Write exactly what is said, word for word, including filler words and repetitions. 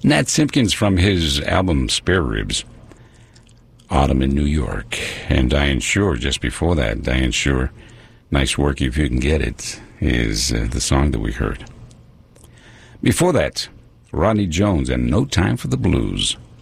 Nat Simpkins from his album Spare Ribs, Autumn in New York. And Diane Shore just before that. Diane Shore, Nice Work If You Can Get It, is uh, the song that we heard. Before that, Rodney Jones and No Time for the Blues.